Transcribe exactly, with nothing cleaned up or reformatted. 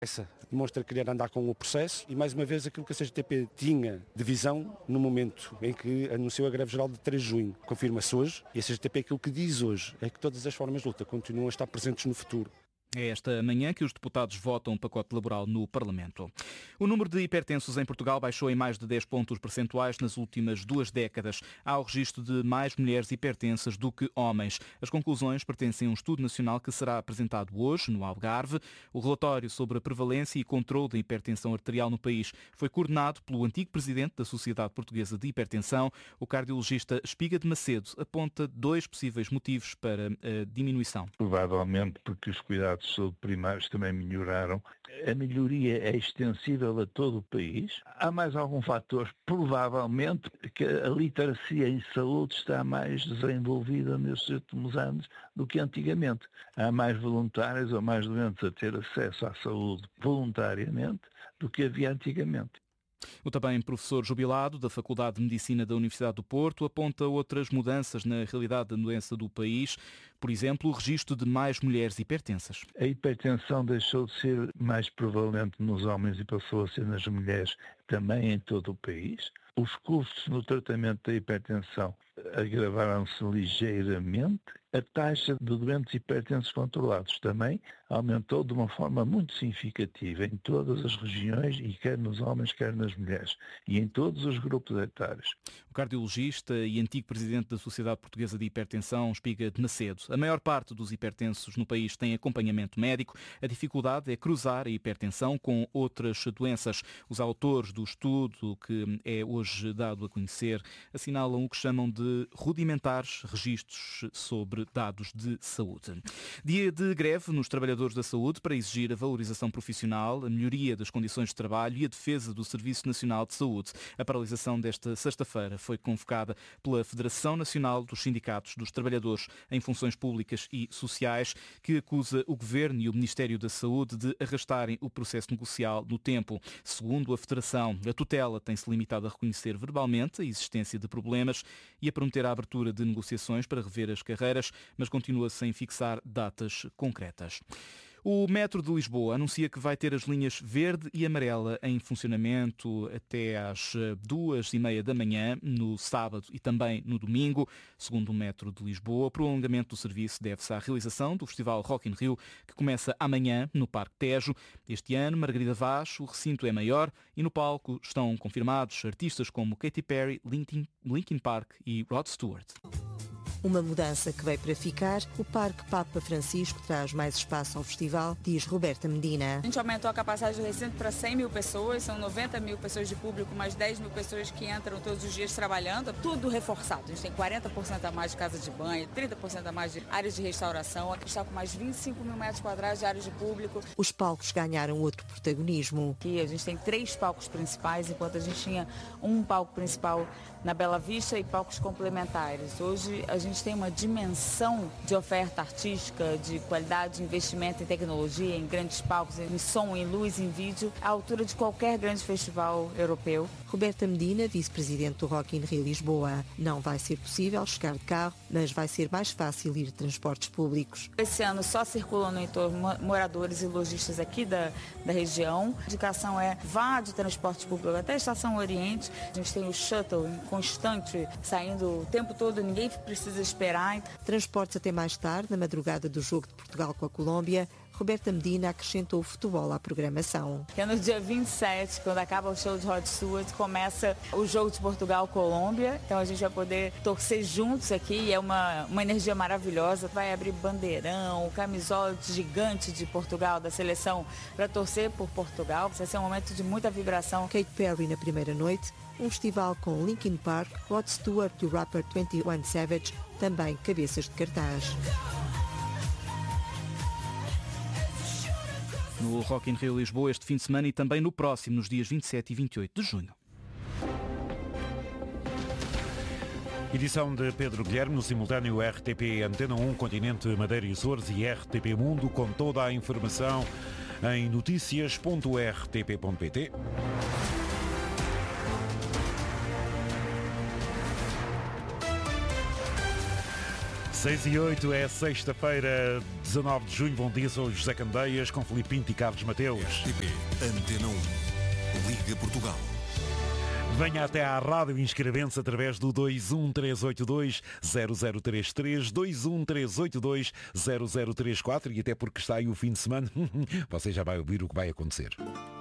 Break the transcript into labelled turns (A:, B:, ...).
A: Essa demonstra querer andar com o processo e, mais uma vez, aquilo que a C G T P tinha de visão no momento em que anunciou a greve geral de três de junho. Confirma-se hoje e a C G T P aquilo que diz hoje é que todas as formas de luta continuam a estar presentes no futuro.
B: É esta manhã que os deputados votam um pacote laboral no Parlamento. O número de hipertensos em Portugal baixou em mais de dez pontos percentuais nas últimas duas décadas. Há o registro de mais mulheres hipertensas do que homens. As conclusões pertencem a um estudo nacional que será apresentado hoje, no Algarve. O relatório sobre a prevalência e controle da hipertensão arterial no país foi coordenado pelo antigo presidente da Sociedade Portuguesa de Hipertensão. O cardiologista Espiga de Macedo aponta dois possíveis motivos para a diminuição.
C: Provavelmente porque os cuidados de saúde primários também melhoraram. A melhoria é extensível a todo o país. Há mais algum fator? Provavelmente que a literacia em saúde está mais desenvolvida nestes últimos anos do que antigamente. Há mais voluntários ou mais doentes a ter acesso à saúde voluntariamente do que havia antigamente.
B: O também professor jubilado da Faculdade de Medicina da Universidade do Porto aponta outras mudanças na realidade da doença do país, por exemplo, o registro de mais mulheres hipertensas.
C: A hipertensão deixou de ser mais prevalente nos homens e passou a ser nas mulheres também em todo o país. Os custos no tratamento da hipertensão agravaram-se ligeiramente. A taxa de doentes hipertensos controlados também aumentou de uma forma muito significativa em todas as regiões, e quer nos homens, quer nas mulheres, e em todos os grupos etários.
B: O cardiologista e antigo presidente da Sociedade Portuguesa de Hipertensão, Espiga de Macedo. A maior parte dos hipertensos no país tem acompanhamento médico. A dificuldade é cruzar a hipertensão com outras doenças. Os autores do estudo, que é hoje dado a conhecer, assinalam o que chamam de rudimentares registros sobre dados de saúde. Dia de greve nos trabalhadores da saúde para exigir a valorização profissional, a melhoria das condições de trabalho e a defesa do Serviço Nacional de Saúde. A paralisação desta sexta-feira foi convocada pela Federação Nacional dos Sindicatos dos Trabalhadores em Funções Públicas e Sociais, que acusa o Governo e o Ministério da Saúde de arrastarem o processo negocial no tempo. Segundo a Federação, a tutela tem-se limitado a reconhecer verbalmente a existência de problemas e a prometer a abertura de negociações para rever as carreiras, mas continua sem fixar datas concretas. O Metro de Lisboa anuncia que vai ter as linhas verde e amarela em funcionamento até às duas e meia da manhã, no sábado e também no domingo. Segundo o Metro de Lisboa, o prolongamento do serviço deve-se à realização do Festival Rock in Rio, que começa amanhã no Parque Tejo. Este ano, Margarida Vaz, o recinto é maior e no palco estão confirmados artistas como Katy Perry, Linkin, Linkin Park e Rod Stewart.
D: Uma mudança que veio para ficar, o Parque Papa Francisco traz mais espaço ao festival, diz Roberta Medina.
E: A gente aumentou a capacidade do recinto para cem mil pessoas, são noventa mil pessoas de público, mais dez mil pessoas que entram todos os dias trabalhando, tudo reforçado. A gente tem quarenta por cento a mais de casa de banho, trinta por cento a mais de áreas de restauração, aqui está com mais vinte e cinco mil metros quadrados de áreas de público.
D: Os palcos ganharam outro protagonismo.
E: Aqui a gente tem três palcos principais, enquanto a gente tinha um palco principal na Bela Vista e palcos complementares. Hoje a gente tem uma dimensão de oferta artística, de qualidade de investimento em tecnologia, em grandes palcos, em som, em luz, em vídeo, à altura de qualquer grande festival europeu.
D: Roberta Medina, vice-presidente do Rock in Rio Lisboa. Não vai ser possível chegar de carro, mas vai ser mais fácil ir de transportes públicos.
E: Esse ano só circulam no entorno moradores e lojistas aqui da, da região. A indicação é vá de transporte público até a Estação Oriente. A gente tem o shuttle constante, saindo o tempo todo, ninguém precisa esperar.
D: Transportes até mais tarde, na madrugada do jogo de Portugal com a Colômbia. Roberta Medina acrescentou o futebol à programação.
E: Que é no dia vinte e sete, quando acaba o show de Rod Stewart, começa o jogo de Portugal-Colômbia. Então a gente vai poder torcer juntos aqui, é uma, uma energia maravilhosa. Vai abrir bandeirão, camisola gigante de Portugal, da seleção, para torcer por Portugal. Vai ser um momento de muita vibração.
D: Katy Perry na primeira noite, um festival com Linkin Park, Rod Stewart e o rapper vinte e um Savage, também cabeças de cartaz.
B: No Rock in Rio Lisboa este fim de semana e também no próximo, nos dias vinte e sete e vinte e oito de junho.
F: Edição de Pedro Guilherme, no simultâneo R T P Antena um, Continente, Madeira e Açores e R T P Mundo, com toda a informação em notícias ponto r t p ponto p t. seis e oito, é sexta-feira, dezanove de junho. Bom dia, sou o José Candeias, com Filipe Pinto e Carlos Mateus.
G: R T P, Antena um, Liga Portugal.
F: Venha até à rádio inscrevendo-se através do dois um três oito dois zero zero três três, dois um três oito dois zero zero três quatro, e até porque está aí o fim de semana, você já vai ouvir o que vai acontecer.